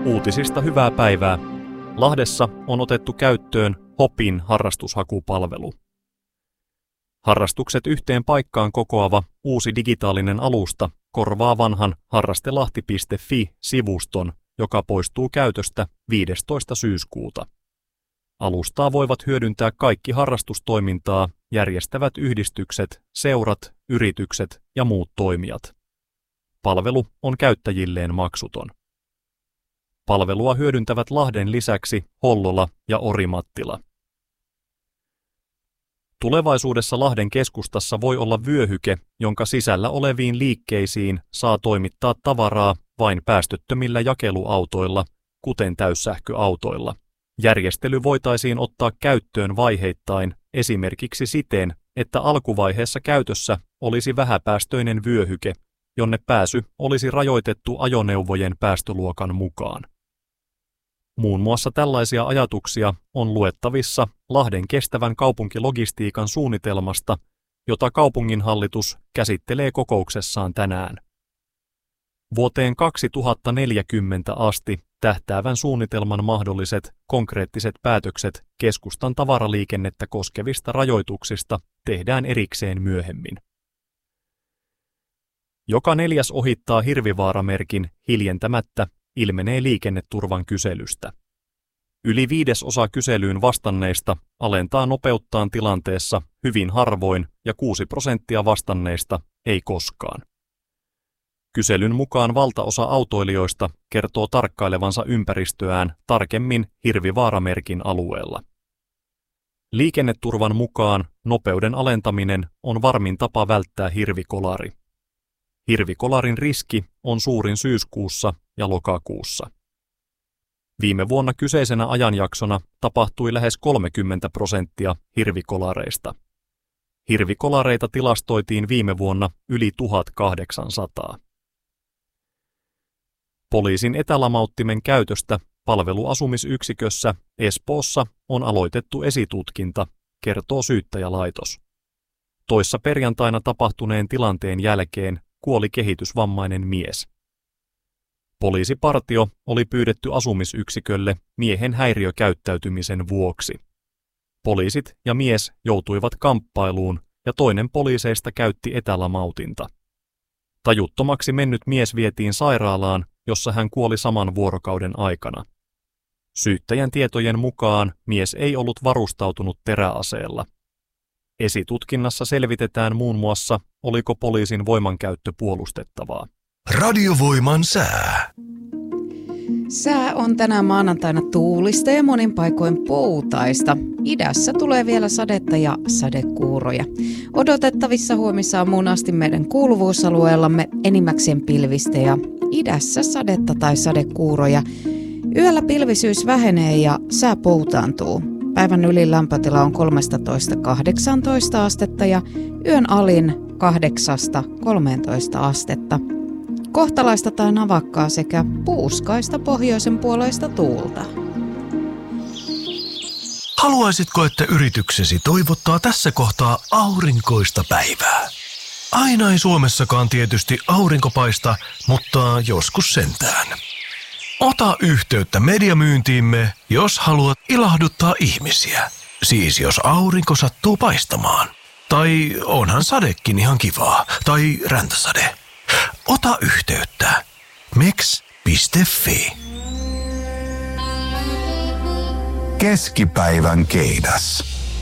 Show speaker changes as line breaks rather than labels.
Uutisista hyvää päivää. Lahdessa on otettu käyttöön Hopin harrastushakupalvelu. Harrastukset yhteen paikkaan kokoava uusi digitaalinen alusta korvaa vanhan harrastelahti.fi-sivuston, joka poistuu käytöstä 15. syyskuuta. Alustaa voivat hyödyntää kaikki harrastustoimintaa järjestävät yhdistykset, seurat, yritykset ja muut toimijat. Palvelu on käyttäjilleen maksuton. Palvelua hyödyntävät Lahden lisäksi Hollola ja Orimattila. Tulevaisuudessa Lahden keskustassa voi olla vyöhyke, jonka sisällä oleviin liikkeisiin saa toimittaa tavaraa vain päästöttömillä jakeluautoilla, kuten täyssähköautoilla. Järjestely voitaisiin ottaa käyttöön vaiheittain, esimerkiksi siten, että alkuvaiheessa käytössä olisi vähäpäästöinen vyöhyke, jonne pääsy olisi rajoitettu ajoneuvojen päästöluokan mukaan. Muun muassa tällaisia ajatuksia on luettavissa Lahden kestävän kaupunkilogistiikan suunnitelmasta, jota kaupunginhallitus käsittelee kokouksessaan tänään. Vuoteen 2040 asti tähtäävän suunnitelman mahdolliset konkreettiset päätökset keskustan tavaraliikennettä koskevista rajoituksista tehdään erikseen myöhemmin. Joka 4. ohittaa Hirvivaara-merkin hiljentämättä ilmenee liikenneturvan kyselystä. Yli 1/5 kyselyyn vastanneista alentaa nopeuttaan tilanteessa hyvin harvoin ja 6% vastanneista ei koskaan. Kyselyn mukaan valtaosa autoilijoista kertoo tarkkailevansa ympäristöään tarkemmin Hirvivaara-merkin alueella. Liikenneturvan mukaan nopeuden alentaminen on varmin tapa välttää hirvikolari. Hirvikolarin riski on suurin syyskuussa ja lokakuussa. Viime vuonna kyseisenä ajanjaksona tapahtui lähes 30% hirvikolareista. Hirvikolareita tilastoitiin viime vuonna yli 1800. Poliisin etälamauttimen käytöstä palveluasumisyksikössä Espoossa on aloitettu esitutkinta, kertoo syyttäjälaitos. Toissa perjantaina tapahtuneen tilanteen jälkeen kuoli kehitysvammainen mies. Poliisipartio oli pyydetty asumisyksikölle miehen häiriökäyttäytymisen vuoksi. Poliisit ja mies joutuivat kamppailuun ja toinen poliiseista käytti etälamautinta. Tajuttomaksi mennyt mies vietiin sairaalaan, jossa hän kuoli saman vuorokauden aikana. Syyttäjän tietojen mukaan mies ei ollut varustautunut teräaseella. Esitutkinnassa selvitetään muun muassa, oliko poliisin voimankäyttö puolustettavaa.
Radiovoiman sää.
Sää on tänään maanantaina tuulista ja monin paikoin poutaista. Idässä tulee vielä sadetta ja sadekuuroja. Odotettavissa huomisaamuun asti meidän kuuluvuusalueellamme enimmäkseen pilvistä ja idässä sadetta tai sadekuuroja. Yöllä pilvisyys vähenee ja sää poutaantuu. Päivän ylin lämpötila on 13–18 astetta ja yön alin 8–13 astetta. Kohtalaista tai navakkaa sekä puuskaista pohjoisen puoleista tuulta.
Haluaisitko, että yrityksesi toivottaa tässä kohtaa aurinkoista päivää? Aina ei Suomessakaan tietysti aurinko paista, mutta joskus sentään. Ota yhteyttä mediamyyntiimme, jos haluat ilahduttaa ihmisiä. Siis jos aurinko sattuu paistamaan. Tai onhan sadekin ihan kivaa. Tai räntäsade. Ota yhteyttä. Meks.fi.
Keskipäivän keidas.